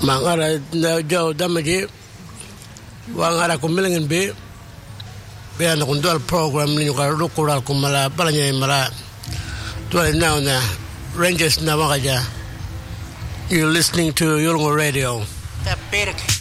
Mangara Joe Damaji, Wangara Kumilling B. We are the dual program in Rukura Kumala, Balanya Mara. Dwell now, Rangers Navagaja. You're listening to Yolngu Radio.